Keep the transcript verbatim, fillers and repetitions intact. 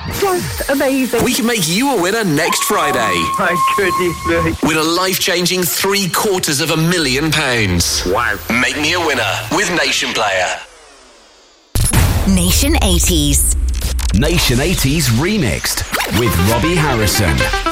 Just amazing. We can make you a winner next Friday. My goodness me. Win a life-changing three quarters of a million pounds. Wow. Make me a winner with Nation Player. Nation eighties. Nation eighties Remixed with Robbie Harrison.